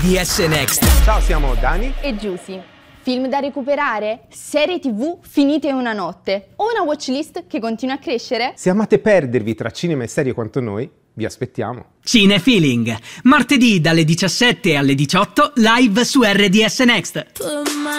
DS Next. Ciao, siamo Dani e Giusy. Film da recuperare? Serie TV finite in una notte? O una watchlist che continua a crescere? Se amate perdervi tra cinema e serie quanto noi, vi aspettiamo. Cinefeeling, martedì dalle 17 alle 18 live su RDS Next.